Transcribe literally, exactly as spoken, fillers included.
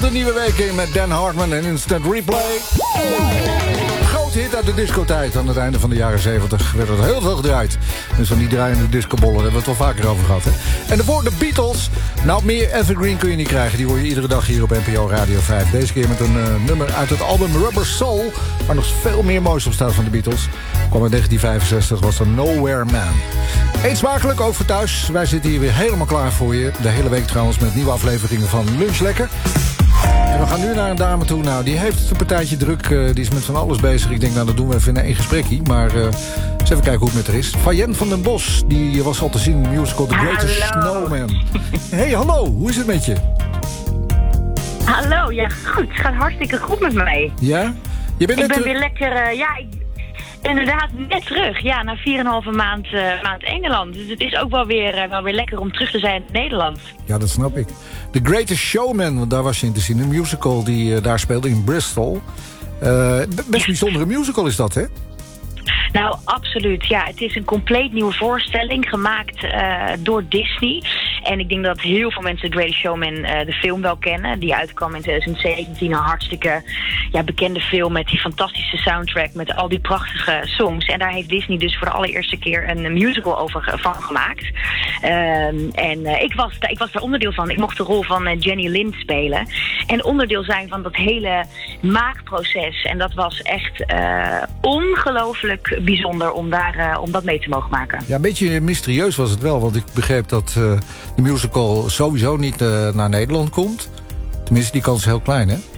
de nieuwe week in met Dan Hartman en Instant Replay. Groot hit uit de discotijd. Aan het einde van de jaren zeventig werd er heel veel gedraaid. Dus van die draaiende discobollen hebben we het wel vaker over gehad. Hè? En daarvoor de Beatles. Nou, meer evergreen kun je niet krijgen. Die hoor je iedere dag hier op N P O Radio vijf. Deze keer met een uh, nummer uit het album Rubber Soul. Waar nog veel meer moois op staat van de Beatles. Kwam in negentien vijfenzestig, was er Nowhere Man. Eet smakelijk, ook voor thuis. Wij zitten hier weer helemaal klaar voor je. De hele week trouwens met nieuwe afleveringen van Lunch Lekker. En we gaan nu naar een dame toe. Nou, die heeft een partijtje druk. Uh, die is met van alles bezig. Ik denk, nou, dat doen we even in één gesprekje. Maar uh, eens even kijken hoe het met haar is. Fayen van den Bos, die was al te zien in de musical The Greatest Snowman. Hey, hallo, hoe is het met je? Hallo, ja, goed. Het gaat hartstikke goed met mij. Ja? Je bent ik ben ter- weer lekker, uh, ja, ik, inderdaad net terug. Ja, na vier en een halve maand, uh, maand Engeland. Dus het is ook wel weer, uh, wel weer lekker om terug te zijn in Nederland. Ja, dat snap ik. The Greatest Showman, want daar was je in te zien. Een musical die uh, daar speelde in Bristol. Uh, best een bijzondere musical is dat, hè? Nou, absoluut. Ja, het is een compleet nieuwe voorstelling gemaakt uh, door Disney. En ik denk dat heel veel mensen The Greatest Showman uh, de film wel kennen. Die uitkwam in twintig zeventien, een hartstikke ja, bekende film met die fantastische soundtrack, met al die prachtige songs. En daar heeft Disney dus voor de allereerste keer een musical over van gemaakt. Um, en uh, ik, was, ik was er onderdeel van. Ik mocht de rol van uh, Jenny Lind spelen. En onderdeel zijn van dat hele maakproces. En dat was echt uh, ongelooflijk bijzonder om, daar, uh, om dat mee te mogen maken. Ja, een beetje mysterieus was het wel. Want ik begreep dat uh, de musical sowieso niet uh, naar Nederland komt. Tenminste, die kans is heel klein, hè?